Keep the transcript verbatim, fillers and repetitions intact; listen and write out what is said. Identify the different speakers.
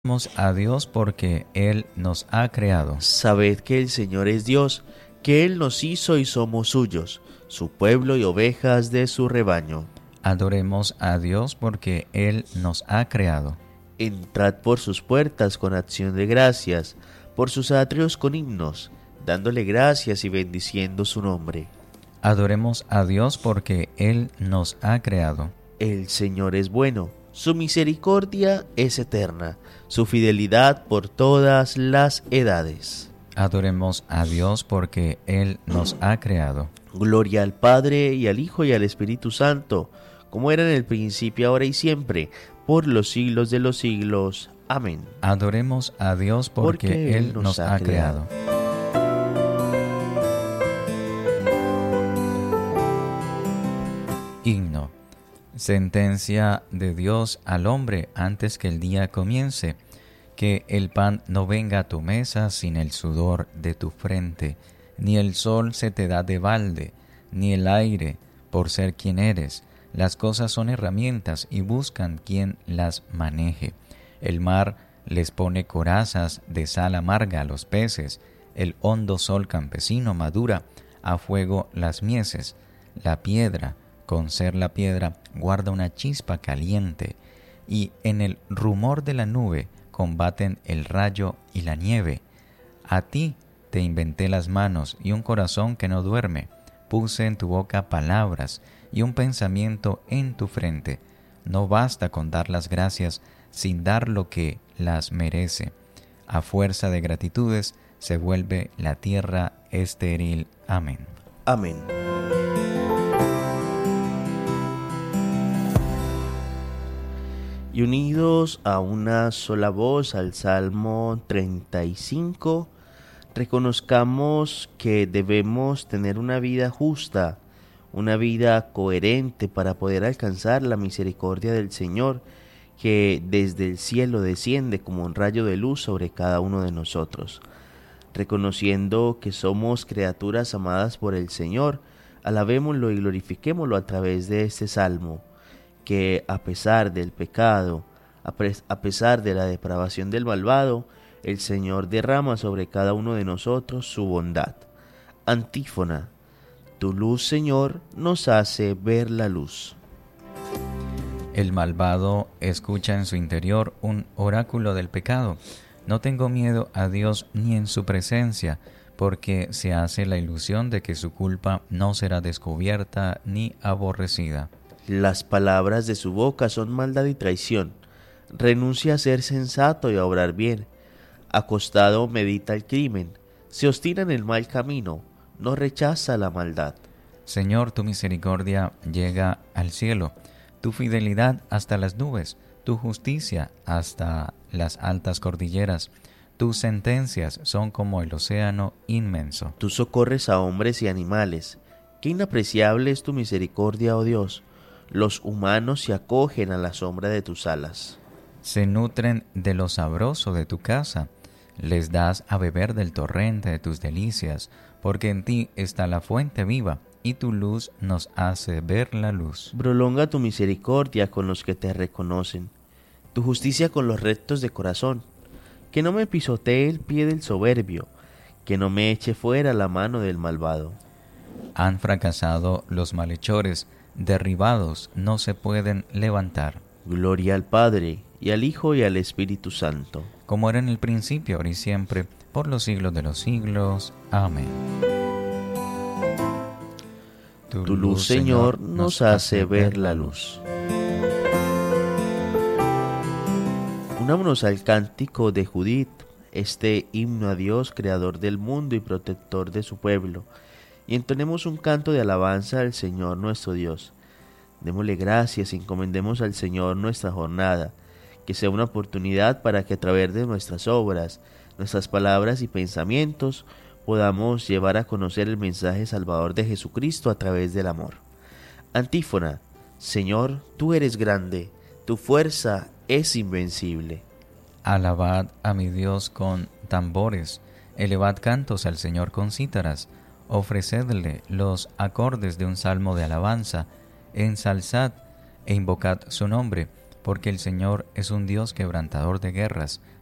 Speaker 1: Adoremos a Dios porque Él nos ha creado.
Speaker 2: Sabed que el Señor es Dios, que Él nos hizo y somos suyos, su pueblo y ovejas de su rebaño.
Speaker 1: Adoremos a Dios porque Él nos ha creado.
Speaker 2: Entrad por sus puertas con acción de gracias, por sus atrios con himnos, dándole gracias y bendiciendo su nombre.
Speaker 1: Adoremos a Dios porque Él nos ha creado.
Speaker 2: El Señor es bueno, su misericordia es eterna, su fidelidad por todas las edades.
Speaker 1: Adoremos a Dios porque Él nos ha creado.
Speaker 2: Gloria al Padre, y al Hijo, y al Espíritu Santo, como era en el principio, ahora y siempre, por los siglos de los siglos. Amén.
Speaker 1: Adoremos a Dios porque, porque Él nos, nos ha creado. creado. Himno. Sentencia de Dios al hombre antes que el día comience, que el pan no venga a tu mesa sin el sudor de tu frente, ni el sol se te da de balde, ni el aire por ser quien eres. Las cosas son herramientas y buscan quien las maneje. El mar les pone corazas de sal amarga a los peces, el hondo sol campesino madura a fuego las mieses. La piedra, con ser la piedra, guarda una chispa caliente, y en el rumor de la nube combaten el rayo y la nieve. A ti te inventé las manos y un corazón que no duerme. Puse en tu boca palabras y un pensamiento en tu frente. No basta con dar las gracias sin dar lo que las merece. A fuerza de gratitudes se vuelve la tierra estéril. Amén.
Speaker 2: Amén. Y unidos a una sola voz al Salmo treinta y cinco, reconozcamos que debemos tener una vida justa, una vida coherente para poder alcanzar la misericordia del Señor, que desde el cielo desciende como un rayo de luz sobre cada uno de nosotros. Reconociendo que somos criaturas amadas por el Señor, alabémoslo y glorifiquémoslo a través de este salmo, que a pesar del pecado, a pesar de la depravación del malvado, el Señor derrama sobre cada uno de nosotros su bondad. Antífona. Tu luz, Señor, nos hace ver la luz.
Speaker 1: El malvado escucha en su interior un oráculo del pecado. No tengo miedo a Dios ni en su presencia, porque se hace la ilusión de que su culpa no será descubierta ni aborrecida.
Speaker 2: Las palabras de su boca son maldad y traición. Renuncia a ser sensato y a obrar bien. Acostado medita el crimen. Se obstina en el mal camino. No rechaza la maldad.
Speaker 1: Señor, tu misericordia llega al cielo, tu fidelidad hasta las nubes, tu justicia hasta las altas cordilleras. Tus sentencias son como el océano inmenso.
Speaker 2: Tú socorres a hombres y animales. Qué inapreciable es tu misericordia, oh Dios. Los humanos se acogen a la sombra de tus alas.
Speaker 1: Se nutren de lo sabroso de tu casa. Les das a beber del torrente de tus delicias, porque en ti está la fuente viva, y tu luz nos hace ver la luz.
Speaker 2: Prolonga tu misericordia con los que te reconocen, tu justicia con los rectos de corazón. Que no me pisotee el pie del soberbio, que no me eche fuera la mano del malvado.
Speaker 1: Han fracasado los malhechores, derribados no se pueden levantar.
Speaker 2: Gloria al Padre, y al Hijo, y al Espíritu Santo.
Speaker 1: Como era en el principio, ahora y siempre, por los siglos de los siglos. Amén.
Speaker 2: Tu, tu luz, Señor, nos hace ver la luz. Unámonos al cántico de Judith, este himno a Dios, creador del mundo y protector de su pueblo, y entonemos un canto de alabanza al Señor nuestro Dios. Démosle gracias y encomendemos al Señor nuestra jornada, que sea una oportunidad para que a través de nuestras obras, nuestras palabras y pensamientos podamos llevar a conocer el mensaje salvador de Jesucristo a través del amor. Antífona. Señor, tú eres grande, tu fuerza es invencible.
Speaker 1: Alabad a mi Dios con tambores, elevad cantos al Señor con cítaras, ofrecedle los acordes de un salmo de alabanza, ensalzad e invocad su nombre, porque el Señor es un Dios quebrantador de guerras,